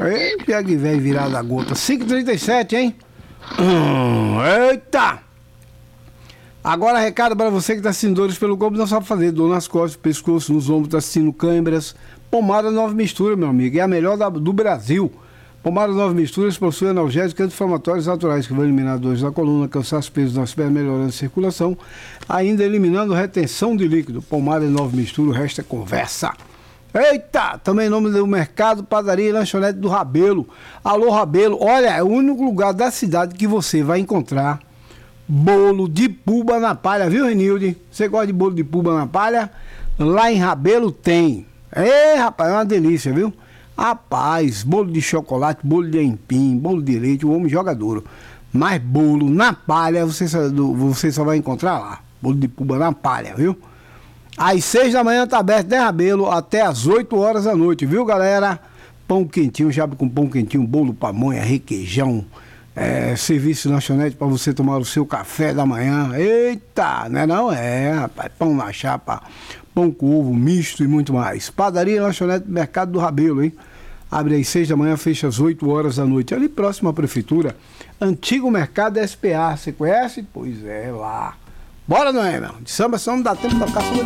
Eita, que velho virado a gota. 5h37, hein? Eita! Agora, recado para você que está sentindo dores pelo corpo, não sabe fazer. Dor nas costas, pescoço, nos ombros, está sentindo câimbras. Pomada Nova Mistura, meu amigo. É a melhor do Brasil. Pomada Nova Misturas possui analgésicos e anti-inflamatórios naturais que vão eliminar dores da coluna, cansaço, peso nas pernas, melhorando a circulação, ainda eliminando retenção de líquido. Pomada Nova Mistura, o resto é conversa. Eita! Também em nome do Mercado, Padaria e Lanchonete do Rabelo. Alô, Rabelo. Olha, é o único lugar da cidade que você vai encontrar bolo de puba na palha, viu, Renilde? Você gosta de bolo de puba na palha? Lá em Rabelo tem. Ei, rapaz, é uma delícia, viu? Rapaz, bolo de chocolate, bolo de aipim, bolo de leite, o homem joga duro. Mas bolo na palha você só vai encontrar lá. Bolo de puba na palha, viu? Às 6 da manhã tá aberto de Rabelo até às 8 horas da noite, viu, galera? Pão quentinho, já com pão quentinho, bolo pamonha, requeijão, serviço de lanchonete para você tomar o seu café da manhã. Eita, né não? Rapaz, pão na chapa, pão com ovo, misto e muito mais. Padaria e Lanchonete do Mercado do Rabelo, hein? Abre às 6 da manhã, fecha às 8 horas da noite. Ali próximo à prefeitura, antigo Mercado SPA, você conhece? Pois é, lá. Bora, Noé, meu. De samba só não dá tempo de tocar samba.